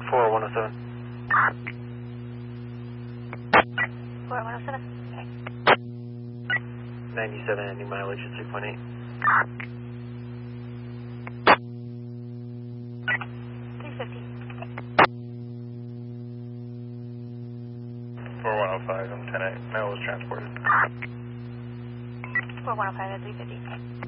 4107. 4107. Okay. 97 at new mileage at 3.8. 350. 4105, I'm 10-8. Mail was transported. 4105 at 350.